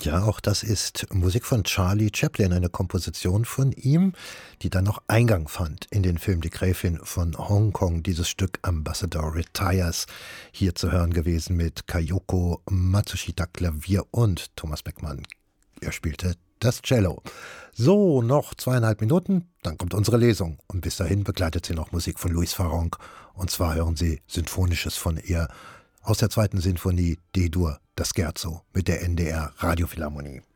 Ja, auch das ist Musik von Charlie Chaplin, eine Komposition von ihm, die dann noch Eingang fand in den Film Die Gräfin von Hongkong, dieses Stück Ambassador Retires, hier zu hören gewesen mit Kayoko Matsushita Klavier und Thomas Beckmann. Er spielte das Cello. So, noch 2,5 Minuten, dann kommt unsere Lesung. Und bis dahin begleitet sie noch Musik von Louis Farrenc. Und zwar hören Sie Sinfonisches von ihr aus der zweiten Sinfonie D-Dur, das Scherzo mit der NDR Radiophilharmonie.